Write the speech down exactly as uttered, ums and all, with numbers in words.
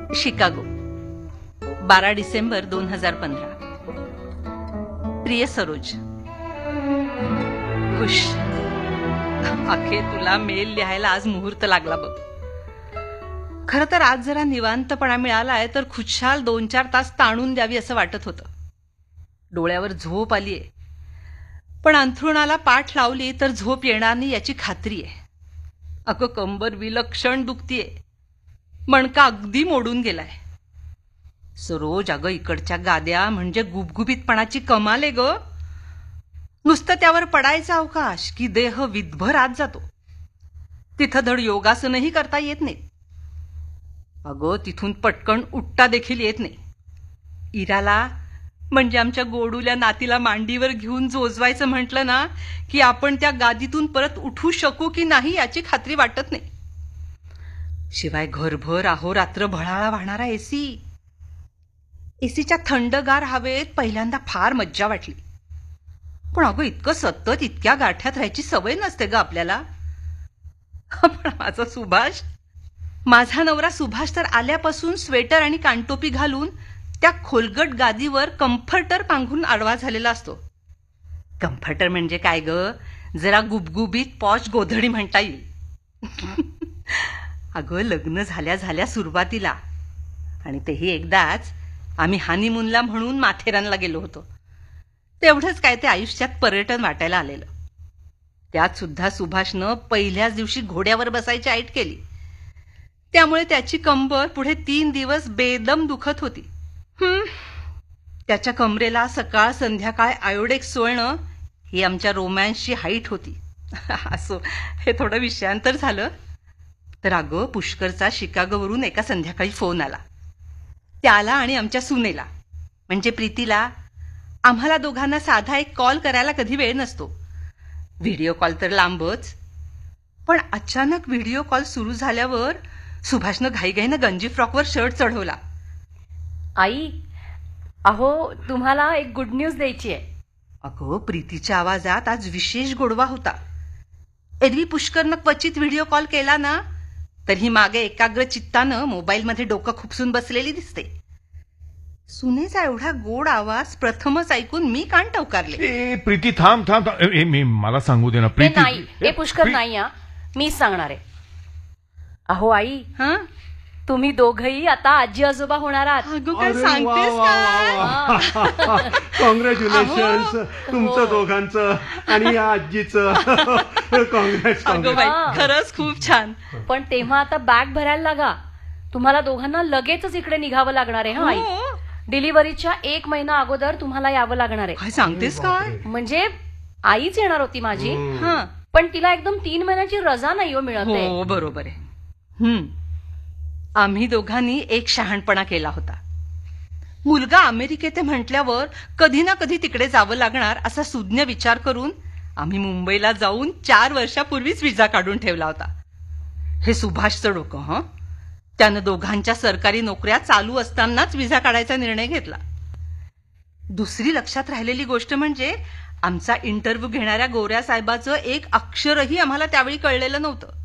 Chicago, बारा डिसेंबर दोन हजार पंधरा. प्रिय सरोज, खुश. अखे तुला मेल लिहायला आज मुहूर्त लागला बघ. खरं तर आज जरा निवांतपणा मिळालाय तर खुशाल दोन चार तास ताणून द्यावी असं वाटत होतं. डोळ्यावर झोप आलीये, पण अंथरुणाला पाठ लावली तर झोप येणार नाही याची खात्री आहे. अगं कंबर विलक्षण दुखतीये, मणका अगदी मोडून गेलाय. सरोज, अगं इकडच्या गाद्या म्हणजे गुबगुबीतपणाची कमाल आहे ग. नुसतं त्यावर पडायचा अवकाश की देह विधभर आत जातो. तिथं धड योगासनही करता येत नाही. अगं तिथून पटकन उठता देखील येत नाही. इराला म्हणजे आमच्या गोडूल्या नातीला मांडीवर घेऊन जोजवायचं म्हटलं ना की आपण त्या गादीतून परत उठू शकू की नाही याची खात्री वाटत नाही. शिवाय घरभर अहोरात्र भळाळा वाहणारा एसी. एसीच्या थंडगार हवेत पहिल्यांदा फार मज्जा वाटली. पण अगं इतकं सतत इतक्या गाठ्यात राहायची सवय नसते ग आपल्याला. पण माझा सुभाष, माझा नवरा सुभाष तर आल्यापासून स्वेटर आणि कानटोपी घालून त्या खोलगट गादीवर कम्फर्टर पांघरून आडवा झालेला असतो. कम्फर्टर म्हणजे काय ग, जरा गुबगुबीत पॉश गोधडी म्हणता येईल. अगं लग्न झाल्या झाल्या सुरुवातीला, आणि तेही एकदाच आम्ही हनीमूनला म्हणून माथेरानला गेलो होतो. तेवढंच काय ते आयुष्यात पर्यटन वाटायला आलेलं. त्यात सुद्धा सुभाषनं पहिल्याच दिवशी घोड्यावर बसायची ऐट केली. त्यामुळे त्याची कंबर पुढे तीन दिवस बेदम दुखत होती. हम्म त्याच्या कमरेला सकाळ संध्याकाळ आयोडेक्स चोळणं ही आमच्या रोमॅन्सची हाईट होती. असो, हे थोडं विषयांतर झालं. तर अगं पुष्करचा शिकागोवरून एका संध्याकाळी फोन आला. त्याला आणि आमच्या सुनेला म्हणजे प्रीतीला आम्हाला दोघांना साधा एक कॉल करायला कधी वेळ नसतो. व्हिडिओ कॉल तर लांबच. पण अचानक व्हिडिओ कॉल सुरू झाल्यावर सुभाषनं घाईघाईनं गंजी फ्रॉकवर शर्ट चढवला. आई, अहो तुम्हाला एक गुड न्यूज द्यायची आहे. अगं प्रीतीच्या आवाजात आज विशेष गोडवा होता. एरवी पुष्करनं क्वचित व्हिडिओ कॉल केला ना तर ही मागे एकाग्र चित्तानं मोबाईलमध्ये डोकं खुपसून बसलेली दिसते. सुनेचा एवढा गोड आवाज प्रथमच ऐकून मी कान टवकारले. ए प्रीती थांब थांब थांब. ए, मी मला सांगू दे ना प्रीती. नाही, हे पुष्कर नाही हा, मीच सांगणार आहे. अहो आई, हा तुम्ही दोघही आता आजी आजोबा होणार आहात. अगं काय सांगतेस काय? कॉंग्रॅच्युलेशन्स तुमचं दोघांचं आणि या आजीचं. कॉंग्रॅच. अगं बाई, खरंच खूप छान. पण तेव्हा आता बॅग भरायला लागा. तुम्हाला दोघांना लगेचच इकडे निघावं लागणार आहे. हा आई, डिलिव्हरीच्या एक महिना अगोदर तुम्हाला यावं लागणार आहे. काय सांगतेस काय? म्हणजे आईच येणार होती माझी, हा पण तिला एकदम तीन महिन्याची रजा नाही हो मिळत आहे. हो बरोबर आहे. हम्म आम्ही दोघांनी एक शहाणपणा केला होता. मुलगा अमेरिकेत म्हटल्यावर कधी ना कधी तिकडे जावं लागणार असा सुज्ञ विचार करून आम्ही मुंबईला जाऊन चार वर्षापूर्वीच विजा काढून ठेवला होता. हे सुभाषचं डोकं. हं त्यानं दोघांच्या सरकारी नोकऱ्या चालू असतानाच विजा काढायचा निर्णय घेतला. दुसरी लक्षात राहिलेली गोष्ट म्हणजे आमचा इंटरव्ह्यू घेणाऱ्या गोऱ्या साहेबाचं एक अक्षरही आम्हाला त्यावेळी कळलेलं नव्हतं.